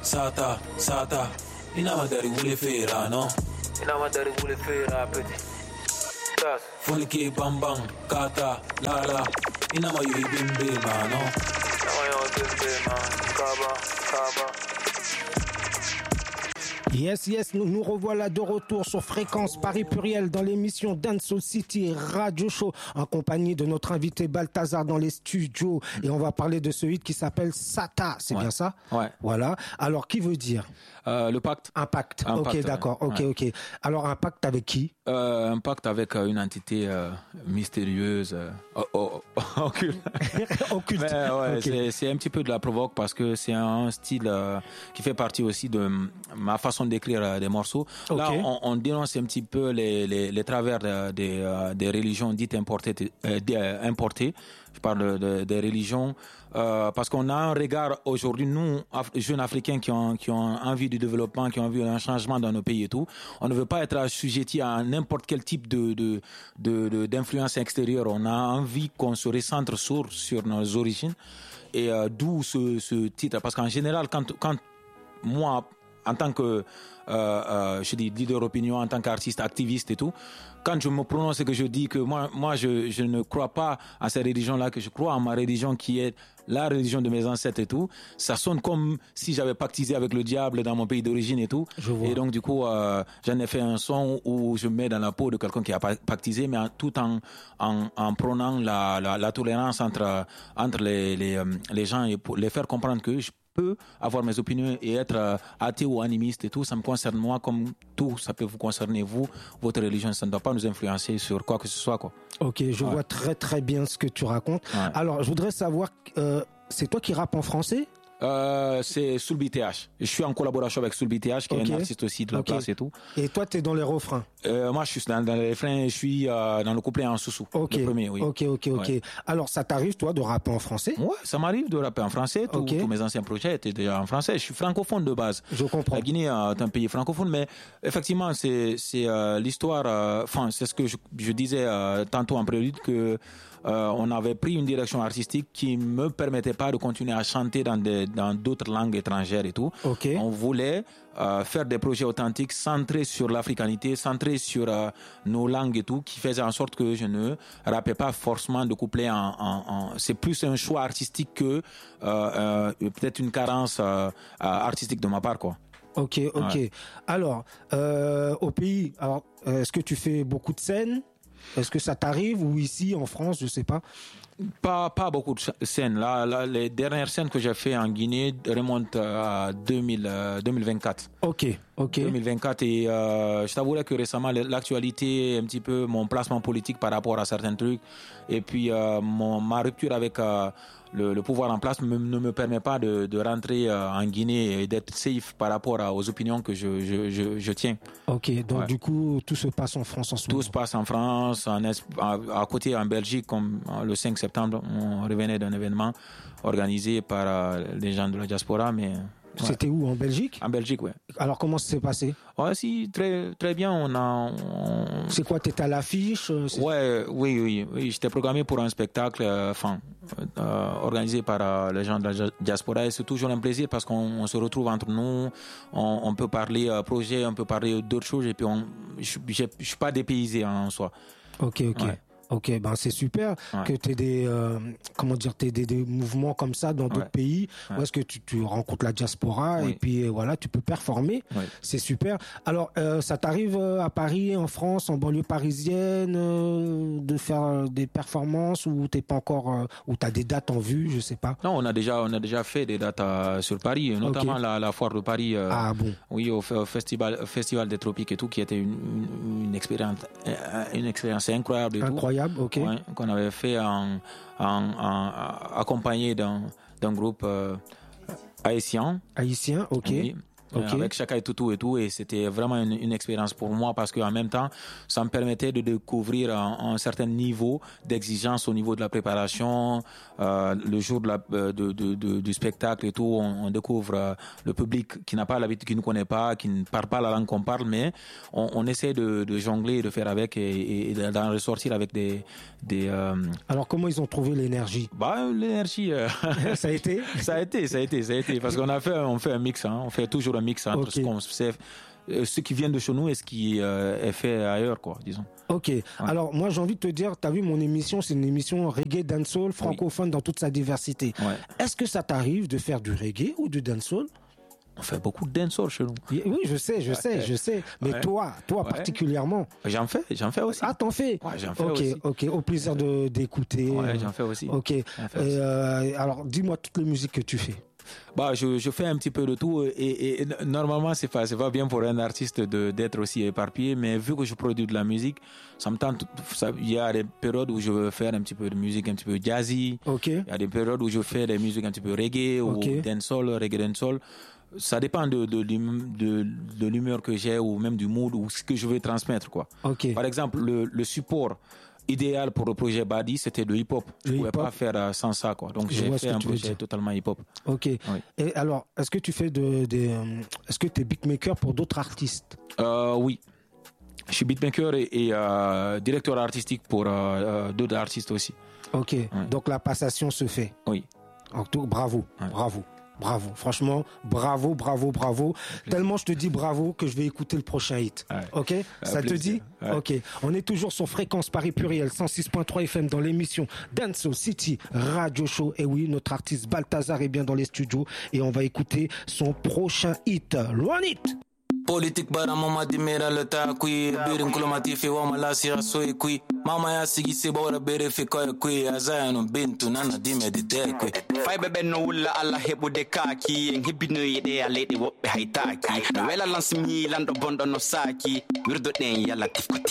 Sata. Ina madari wule fera, no? Ina madari wule fera, petit. Das. Folke bambang, kata, lala. Ina ma yui bimbe, man, no? Ina ma yui bimbe, man. Kaba. Yes, nous revoilà de retour sur Fréquence Paris Pluriel dans l'émission Dancehall City Radio Show en compagnie de notre invité Balthazar dans les studios et on va parler de ce hit qui s'appelle Sata, c'est bien ça? Ouais. Voilà. Alors, qui veut dire? Le pacte. Un pacte. Ok, d'accord. Ok. Alors, un pacte avec qui? Un pacte avec une entité mystérieuse, occulte. Occulte. Mais ouais, okay. C'est un petit peu de la provoque parce que c'est un style qui fait partie aussi de ma façon d'écrire des morceaux. Okay. Là, on dénonce un petit peu les travers des religions dites importées. Je parle des religions parce qu'on a un regard aujourd'hui, nous, jeunes Africains qui ont envie du développement, qui ont envie d'un changement dans nos pays et tout. On ne veut pas être assujetti à n'importe quel type d'influence extérieure. On a envie qu'on se recentre sur nos origines et d'où ce titre. Parce qu'en général, quand moi, en tant que je dis leader d'opinion, en tant qu'artiste, activiste et tout, quand je me prononce et que je dis que moi je ne crois pas à cette religion-là, que je crois à ma religion qui est la religion de mes ancêtres et tout, ça sonne comme si j'avais pactisé avec le diable dans mon pays d'origine et tout. Et donc du coup, j'en ai fait un son où je me mets dans la peau de quelqu'un qui a pactisé, mais tout en prônant la tolérance entre les gens et pour les faire comprendre que je peux avoir mes opinions et être athée ou animiste et tout, ça me concerne moi comme tout, ça peut vous concerner vous, votre religion, ça ne doit pas nous influencer sur quoi que ce soit, quoi. Ok, je vois très très bien ce que tu racontes. Ouais. Alors, je voudrais savoir, c'est toi qui rappes en français? C'est Soulby TH. Je suis en collaboration avec Soulby TH, qui est un artiste aussi de la place et tout. Et toi, t'es dans les refrains? Moi, je suis dans les refrains, je suis dans le couplet en sous-sous. Le premier, oui. Ok. Ouais. Alors, ça t'arrive, toi, de rapper en français? Ouais, ça m'arrive de rapper en français. Tous mes anciens projets étaient déjà en français. Je suis francophone de base. Je comprends. La Guinée est un pays francophone, mais effectivement, c'est l'histoire. Enfin, c'est ce que je disais tantôt en prélude que on avait pris une direction artistique qui me permettait pas de continuer à chanter dans d'autres langues étrangères et tout. On voulait faire des projets authentiques centrés sur l'africanité, centrés sur nos langues et tout, qui faisaient en sorte que je ne rappais pas forcément de couplets c'est plus un choix artistique que peut-être une carence artistique de ma part, quoi. Ok. Ouais. Alors, au pays, est-ce que tu fais beaucoup de scènes? Est-ce que ça t'arrive ou ici en France, je sais pas? Pas beaucoup de scènes. Là, les dernières scènes que j'ai fait en Guinée remontent à 2024. Ok. 2024 et je t'avouerai que récemment l'actualité, un petit peu mon placement politique par rapport à certains trucs et puis ma rupture avec le pouvoir en place ne me permet pas de rentrer en Guinée et d'être safe par rapport aux opinions que je tiens. Ok, donc du coup tout se passe en France en ce moment. Tout se passe en France, à côté en Belgique, comme le 5 septembre, on revenait d'un événement organisé par les gens de la diaspora, mais... C'était où, en Belgique? En Belgique, ouais. Alors comment ça s'est passé? Ouais, si, très très bien. C'est quoi, t'étais à l'affiche? Oui. J'étais programmé pour un spectacle, organisé par les gens de la diaspora. Et c'est toujours un plaisir parce qu'on se retrouve entre nous. On peut parler projet, on peut parler d'autres choses. Et puis je suis pas dépaysé en soi. Ok. Ouais. Ok, ben c'est super que tu aies des mouvements comme ça dans d'autres pays où est-ce que tu rencontres la diaspora et puis voilà, tu peux performer. C'est super. Alors, ça t'arrive à Paris, en France, en banlieue parisienne, de faire des performances ou t'es pas encore, ou t'as des dates en vue, je sais pas. Non, on a déjà fait des dates sur Paris, notamment la foire de Paris. Ah bon. Oui, au festival des tropiques et tout, qui était une expérience incroyable. Ok. Ouais, qu'on avait fait accompagné d'un groupe haïtien. Haïtien, ok. Oui. avec Chaka et Tutu et tout, et c'était vraiment une expérience pour moi parce qu'en même temps, ça me permettait de découvrir un certain niveau d'exigence au niveau de la préparation. Le jour du spectacle et tout, on découvre le public qui n'a pas l'habitude, qui ne connaît pas, qui ne parle pas la langue qu'on parle, mais on essaie de jongler, de faire avec et d'en ressortir avec des Alors comment ils ont trouvé l'énergie? L'énergie ça a été parce qu'on fait un mix, on fait toujours un mix entre ce qu'on sait, ce qui vient de chez nous et ce qui est fait ailleurs, quoi, disons. Ok. Ouais. Alors moi j'ai envie de te dire, t'as vu mon émission, c'est une émission reggae dancehall francophone dans toute sa diversité. Ouais. Est-ce que ça t'arrive de faire du reggae ou du dancehall? On fait beaucoup de dancehall chez nous. Oui, je sais. Mais toi particulièrement. J'en fais aussi. Ah, t'en fais? Ouais, j'en fais aussi. Ok. Au plaisir d'écouter. Ouais, j'en fais aussi. Ok. Alors, dis-moi toutes les musiques que tu fais. Je fais un petit peu de tout et normalement c'est pas bien pour un artiste d'être aussi éparpillé, mais vu que je produis de la musique, ça me tente. Il y a des périodes où je veux faire un petit peu de musique un petit peu jazzy. Ok. Il y a des périodes où je fais des musiques un petit peu reggae ou dancehall, reggae dancehall. Ça dépend de l'humeur que j'ai ou même du mood ou ce que je veux transmettre, quoi. Okay. Par exemple, le support idéal pour le projet Badi, c'était le hip-hop. Je ne pouvais pas faire sans ça, quoi. Donc j'ai fait un projet totalement hip-hop. Ok. Oui. Et alors, est-ce que tu fais est-ce que tu es beatmaker pour d'autres artistes? Oui. Je suis beatmaker et directeur artistique pour d'autres artistes aussi. Ok. Oui. Donc la passation se fait. Oui. En tout, bravo. Franchement, bravo. Tellement je te dis bravo que je vais écouter le prochain hit. Ouais. Ok, ça te dit? Ouais. Ok. On est toujours sur Fréquence Paris Pluriel 106.3 FM dans l'émission Dancehall City Radio Show. Et oui, notre artiste Balthazar est bien dans les studios et on va écouter son prochain hit. Run it! Politik bara mama dimera le ta kui birin kulomati fi wa malasi raso kui mama ya sigi se bawra bere fi ko kui azayano bintu nana dime de der kui fay bebe no wulla alla hebude kaki en hebino yede alede wobbe haytaki no wela lansmi lando bondo no saki wirdo den yalla tifko